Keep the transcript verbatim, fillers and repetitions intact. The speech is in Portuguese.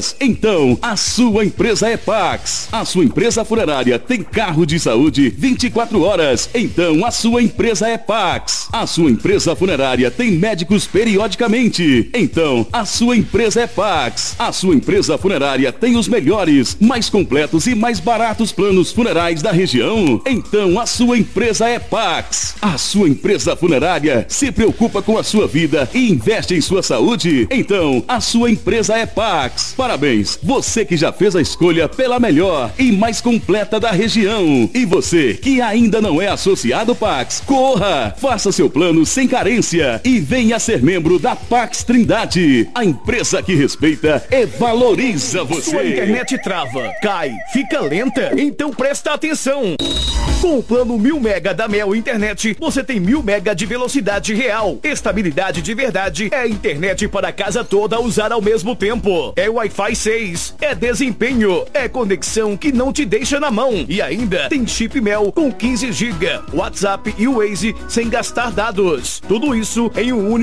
Então, a sua empresa é Pax. A sua empresa funerária tem carro de saúde vinte e quatro horas. Então, a sua empresa é Pax. A sua empresa funerária tem médicos periodicamente. Então, a sua empresa é Pax. A sua empresa funerária tem os melhores, mais completos e mais baratos planos funerais da região. Então, a sua empresa é Pax. A sua empresa funerária se preocupa com a sua vida e investe em sua saúde. Então, a sua empresa é Pax. Parabéns, você que já fez a escolha pela melhor e mais completa da região. E você que ainda não é associado Pax, corra, faça seu plano sem carência e venha ser membro da Pax Trindade, a empresa que respeita e valoriza você. Sua internet trava, cai, fica lenta? Então presta atenção. Com o plano mil mega da Mel Internet, você tem mil mega de velocidade real. Estabilidade de verdade. É internet para a casa toda usar ao mesmo tempo. É Wi-Fi seis. É desempenho. É conexão que não te deixa na mão. E ainda tem chip Mel com quinze gigas, WhatsApp e Waze sem gastar dados. Tudo isso em um único